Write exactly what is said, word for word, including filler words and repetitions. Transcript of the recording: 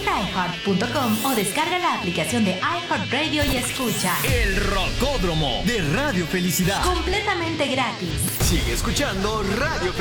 Visita i heart punto com o descarga la aplicación de iHeartRadio y escucha El Rocódromo de Radio Felicidad. completamente gratis. Sigue escuchando Radio